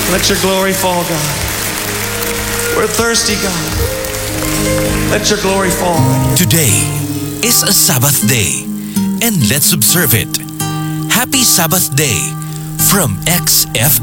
Let your glory fall, God. We're thirsty, God. Let your glory fall right here. Today is a Sabbath day, and let's observe it. Happy Sabbath Day from XF